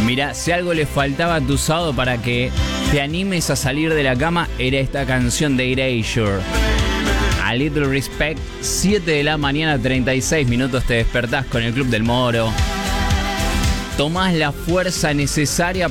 Mira, si algo le faltaba a tu sábado para que te animes a salir de la cama, era esta canción de Erasure. A Little Respect, 7 de la mañana, 36 minutos, te despertás con el Club del Moro. Tomás la fuerza necesaria